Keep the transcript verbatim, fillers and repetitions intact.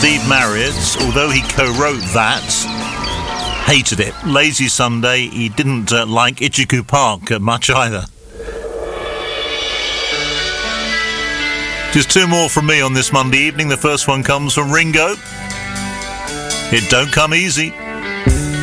Steve Marriott, although he co-wrote that, hated it. Lazy Sunday, he didn't uh, like Ichiku Park uh, much either. Just two more from me on this Monday evening. The first one comes from Ringo. It don't come easy.